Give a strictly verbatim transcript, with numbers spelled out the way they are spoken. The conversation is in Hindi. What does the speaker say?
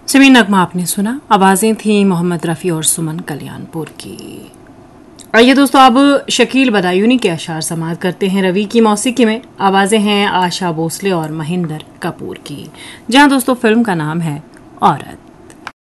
सिमी नगमा आपने सुना। आवाजें थी मोहम्मद रफ़ी और सुमन कल्याणपुर की। आइए दोस्तों, अब शकील बदायूनी के अशार समाअत करते हैं रवि की मौसीकी में। आवाजें हैं आशा भोसले और महेंद्र कपूर की, जहां दोस्तों फिल्म का नाम है औरत।